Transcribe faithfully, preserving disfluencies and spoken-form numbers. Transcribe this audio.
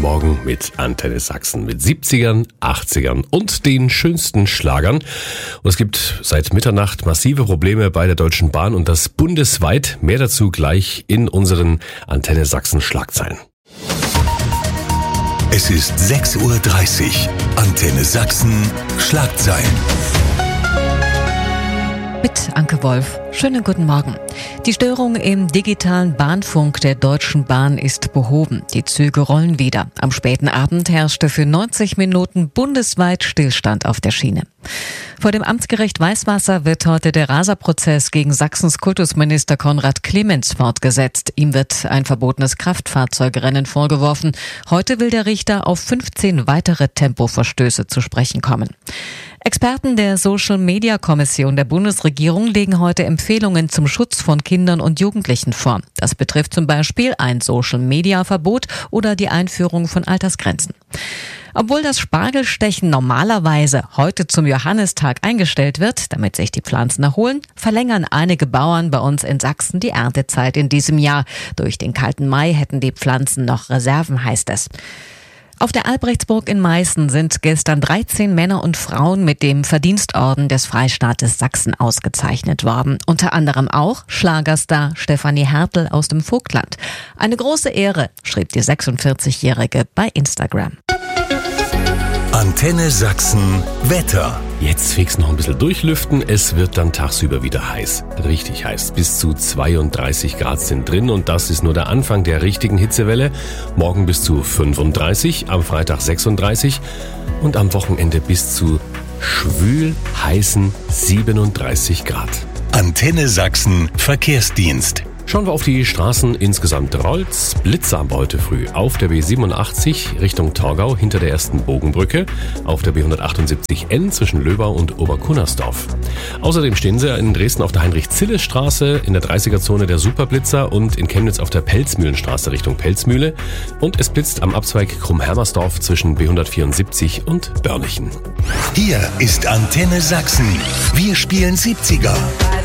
Morgen mit Antenne Sachsen mit siebzigern, achtzigern und den schönsten Schlagern. Und es gibt seit Mitternacht massive Probleme bei der Deutschen Bahn und das bundesweit. Mehr dazu gleich in unseren Antenne Sachsen Schlagzeilen. Es ist sechs Uhr dreißig. Antenne Sachsen Schlagzeilen. Mit Anke Wolf. Schönen guten Morgen. Die Störung im digitalen Bahnfunk der Deutschen Bahn ist behoben. Die Züge rollen wieder. Am späten Abend herrschte für neunzig Minuten bundesweit Stillstand auf der Schiene. Vor dem Amtsgericht Weißwasser wird heute der Raserprozess gegen Sachsens Kultusminister Konrad Clemens fortgesetzt. Ihm wird ein verbotenes Kraftfahrzeugrennen vorgeworfen. Heute will der Richter auf fünfzehn weitere Tempoverstöße zu sprechen kommen. Experten der Social-Media-Kommission der Bundesregierung legen heute Empfehlungen zum Schutz von Kindern und Jugendlichen vor. Das betrifft zum Beispiel ein Social-Media-Verbot oder die Einführung von Altersgrenzen. Obwohl das Spargelstechen normalerweise heute zum Johannistag eingestellt wird, damit sich die Pflanzen erholen, verlängern einige Bauern bei uns in Sachsen die Erntezeit in diesem Jahr. Durch den kalten Mai hätten die Pflanzen noch Reserven, heißt es. Auf der Albrechtsburg in Meißen sind gestern dreizehn Männer und Frauen mit dem Verdienstorden des Freistaates Sachsen ausgezeichnet worden. Unter anderem auch Schlagerstar Stefanie Hertel aus dem Vogtland. Eine große Ehre, schrieb die sechsundvierzigjährige bei Instagram. Antenne Sachsen Wetter. Jetzt fix noch ein bisschen durchlüften. Es wird dann tagsüber wieder heiß. Richtig heiß. Bis zu zweiunddreißig Grad sind drin und das ist nur der Anfang der richtigen Hitzewelle. Morgen bis zu fünfunddreißig, am Freitag sechsunddreißig und am Wochenende bis zu schwül heißen siebenunddreißig Grad. Antenne Sachsen Verkehrsdienst. Schauen wir auf die Straßen. Insgesamt rollt's. Blitzer heute früh auf der B siebenundachtzig Richtung Torgau hinter der ersten Bogenbrücke, auf der B hundertachtundsiebzig N zwischen Löbau und Oberkunnersdorf. Außerdem stehen sie in Dresden auf der Heinrich-Zille-Straße, in der dreißiger-Zone der Superblitzer und in Chemnitz auf der Pelzmühlenstraße Richtung Pelzmühle. Und es blitzt am Abzweig Krumm-Hermersdorf zwischen B hundertvierundsiebzig und Börlichen. Hier ist Antenne Sachsen. Wir spielen siebziger.